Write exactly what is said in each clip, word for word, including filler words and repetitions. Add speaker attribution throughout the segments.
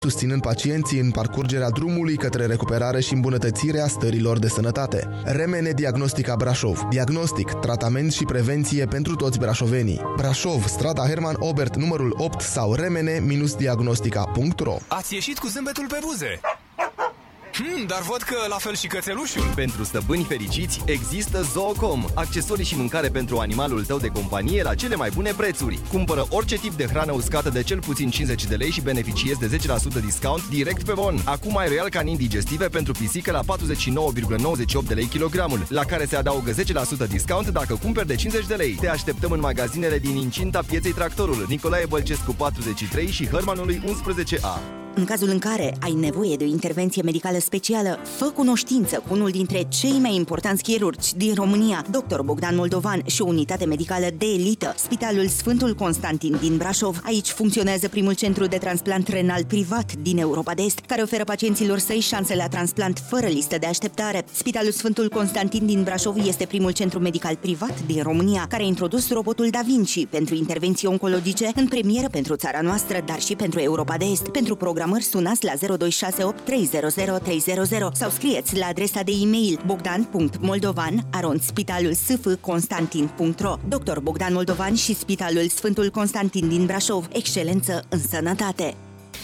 Speaker 1: susținând pacienții în parcurgerea drumului către recuperare și îmbunătățirea stărilor de sănătate. Remene Diagnostica Brașov. Diagnostic, tratament și prevenție pentru toți brașovenii. Brașov, strada Herman Obert, numărul opt sau remene diagnostica punct ro.
Speaker 2: Ați ieșit cu zâmbetul pe buze. Hmm, dar văd că la fel și cățelușul.
Speaker 3: Pentru stăpâni fericiți există Zoocom, accesorii și mâncare pentru animalul tău de companie la cele mai bune prețuri. Cumpără orice tip de hrană uscată de cel puțin cincizeci de lei și beneficiezi de zece la sută discount direct pe bon. Acum ai Royal Canin digestive pentru pisică la patruzeci și nouă virgulă nouăzeci și opt de lei kilogramul, la care se adaugă zece la sută discount dacă cumperi de cincizeci de lei. Te așteptăm în magazinele din incinta pieței Tractorul, Nicolae Bălcescu patruzeci și trei și Hărmanului unsprezece A.
Speaker 4: În cazul în care ai nevoie de o intervenție medicală specială, fă cunoștință cu unul dintre cei mai importanți chirurgi din România, doctor Bogdan Moldovan și o unitate medicală de elită, Spitalul Sfântul Constantin din Brașov. Aici funcționează primul centru de transplant renal privat din Europa de Est, care oferă pacienților săi șanse la transplant fără listă de așteptare. Spitalul Sfântul Constantin din Brașov este primul centru medical privat din România care a introdus robotul Da Vinci pentru intervenții oncologice în premieră pentru țara noastră, dar și pentru Europa de Est. Pentru program sunați la zero doi șase opt trei zero zero trei zero zero sau scrieți la adresa de e-mail bogdan punct moldovan arond spitalul s f constantin punct ro. doctor Bogdan Moldovan și Spitalul Sfântul Constantin din Brașov. Excelență în sănătate.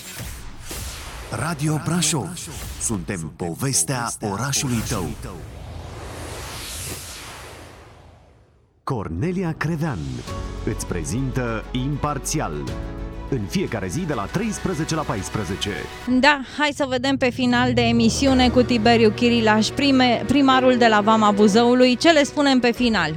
Speaker 5: Radio Brașov. Suntem povestea orașului tău. Cornelia Crevean îți prezintă Imparțial. În fiecare zi de la treisprezece la paisprezece.
Speaker 6: Da, hai să vedem pe final de emisiune cu Tiberiu Chirilaș, prime, primarul de la Vama Buzăului. Ce le spunem pe final?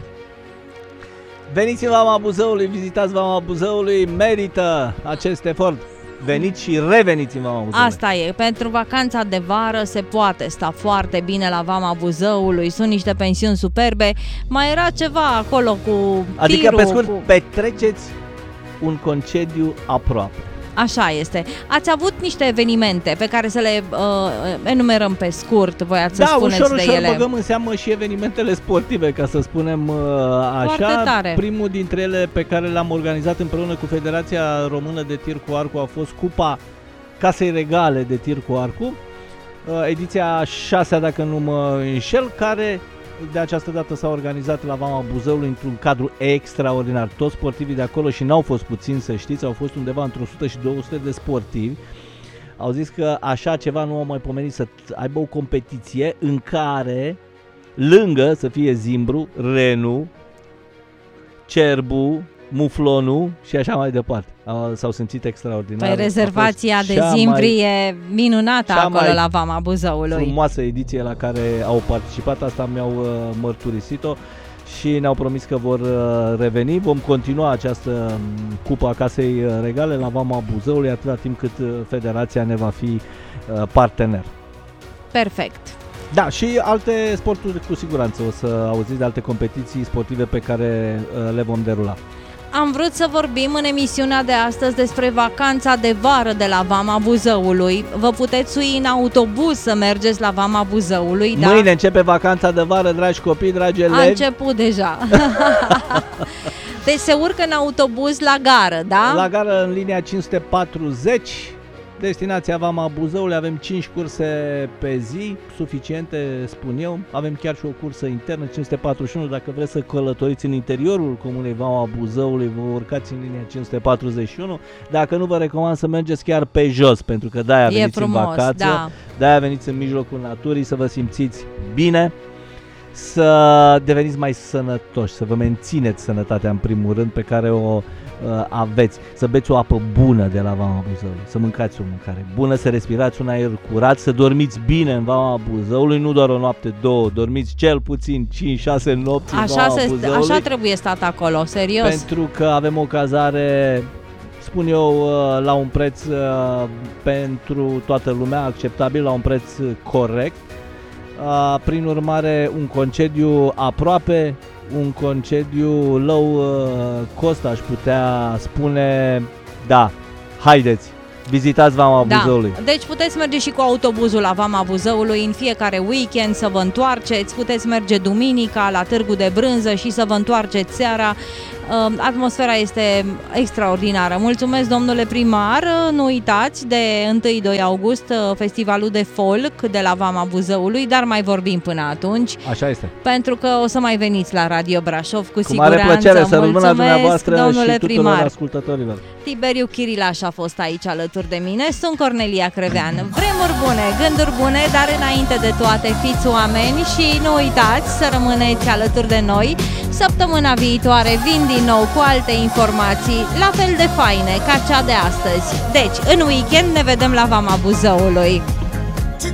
Speaker 7: Veniți în Vama Buzăului, vizitați Vama Buzăului, merită acest efort. Veniți și reveniți în Vama Buzăului.
Speaker 6: Asta e, pentru vacanța de vară se poate sta foarte bine la Vama Buzăului, sunt niște pensiuni superbe. Mai era ceva acolo cu tirul,
Speaker 7: adică pe scurt,
Speaker 6: cu...
Speaker 7: petreceți un concediu aproape.
Speaker 6: Așa este. Ați avut niște evenimente pe care să le uh, enumerăm pe scurt, voiați să
Speaker 7: da,
Speaker 6: spuneți
Speaker 7: ușor,
Speaker 6: de
Speaker 7: ușor
Speaker 6: ele.
Speaker 7: băgăm în seamă și evenimentele sportive, ca să spunem uh, așa.
Speaker 6: Foarte tare.
Speaker 7: Primul dintre ele pe care l-am organizat împreună cu Federația Română de Tir cu Arcul a fost Cupa Casei Regale de Tir cu Arcul, uh, ediția șasea, dacă nu mă înșel, care de această dată s-a organizat la Vama Buzăului într-un cadru extraordinar. Toți sportivii de acolo, și n-au fost puțini, să știți, au fost undeva între o sută și două sute de sportivi. Au zis că așa ceva nu au mai pomenit, să aibă o competiție în care, lângă să fie Zimbru, Renu, Cerbu, Muflonu și așa mai departe. S-au simțit extraordinar.
Speaker 6: Păi rezervația de Zimbri e minunată acolo la Vama Buzăului.
Speaker 7: Frumoasă ediție la care au participat, asta mi-au uh, mărturisit-o și ne-au promis că vor uh, reveni. Vom continua această um, Cupa Casei Regale la Vama Buzăului atâta timp cât uh, Federația ne va fi uh, partener.
Speaker 6: Perfect.
Speaker 7: Da, și alte sporturi cu siguranță o să auziți de alte competiții sportive pe care uh, le vom derula.
Speaker 6: Am vrut să vorbim în emisiunea de astăzi despre vacanța de vară de la Vama Buzăului. Vă puteți sui în autobuz să mergeți la Vama Buzăului.
Speaker 7: Mâine
Speaker 6: da?
Speaker 7: începe vacanța de vară, dragi copii, dragi elevi.
Speaker 6: A început deja. Deci se urcă în autobuz la gară, da?
Speaker 7: La gară în linia cinci sute patruzeci. Destinația Vama Buzăului, avem cinci curse pe zi, suficiente, spun eu. Avem chiar și o cursă internă, cinci sute patruzeci și unu, dacă vreți să călătoriți în interiorul comunei Vama Buzăului, vă urcați în linia cinci sute patruzeci și unu. Dacă nu, vă recomand să mergeți chiar pe jos, pentru că de-aia
Speaker 6: e
Speaker 7: veniți
Speaker 6: frumos,
Speaker 7: în vacanță,
Speaker 6: da.
Speaker 7: de-aia veniți în mijlocul naturii, să vă simțiți bine, să deveniți mai sănătoși, să vă mențineți sănătatea în primul rând pe care o uh, aveți, să beți o apă bună de la Vama Buzăului, să mâncați o mâncare bună, să respirați un aer curat, să dormiți bine în Vama Buzăului, nu doar o noapte, două, dormiți cel puțin cinci șase nopți
Speaker 6: așa
Speaker 7: în Vama
Speaker 6: se,
Speaker 7: Buzăului.
Speaker 6: Așa trebuie stat acolo, serios.
Speaker 7: Pentru că avem o cazare, spun eu, uh, la un preț uh, pentru toată lumea acceptabil, la un preț corect. Uh, prin urmare, un concediu aproape, un concediu low uh, cost, aș putea spune. Da, haideți, vizitați Vama
Speaker 6: da.
Speaker 7: Buzăului.
Speaker 6: Deci puteți merge și cu autobuzul la Vama Buzăului în fiecare weekend să vă întoarceți, puteți merge duminica la Târgu de Brânză și să vă întoarceți seara. Atmosfera este extraordinară. Mulțumesc, domnule primar. Nu uitați de întâi-doi august festivalul de folk de la Vama Buzăului, dar mai vorbim până atunci.
Speaker 7: Așa este.
Speaker 6: Pentru că o să mai veniți la Radio Brașov cu, cu
Speaker 7: siguranță. Cu mare plăcere, să rămână dumneavoastră
Speaker 6: domnule
Speaker 7: și tuturor
Speaker 6: primar.
Speaker 7: ascultătorilor.
Speaker 6: Tiberiu Chirilaș a fost aici alături de mine. Sunt Cornelia Crevean. Vremuri bune, gânduri bune, dar înainte de toate fiți oameni și nu uitați să rămâneți alături de noi. Săptămâna viitoare vin din nou cu alte informații la fel de faine ca cea de astăzi. Deci, în weekend ne vedem la Vama Buzăului.